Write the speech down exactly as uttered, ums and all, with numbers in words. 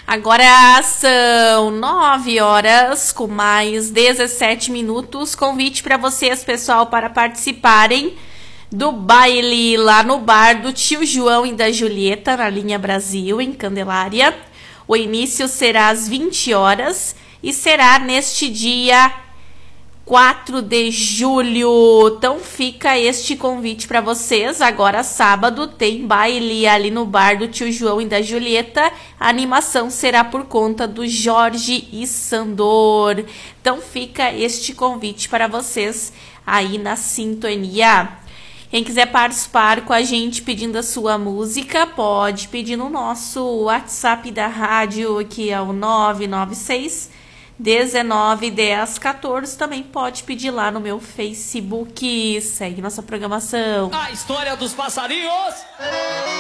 Agora são nove horas com mais dezessete minutos. Convite para vocês, pessoal, para participarem do baile lá no bar do Tio João e da Julieta, na linha Brasil, em Candelária. O início será às vinte horas e será neste dia quatro de julho. Então fica este convite para vocês. Agora sábado tem baile ali no bar do Tio João e da Julieta. A animação será por conta do Jorge e Sandor. Então fica este convite para vocês aí na sintonia. Quem quiser participar com a gente pedindo a sua música, pode pedir no nosso WhatsApp da rádio, que é o nove nove seis, dezenove, dez, quatorze. Também pode pedir lá no meu Facebook. Segue nossa programação. A história dos passarinhos.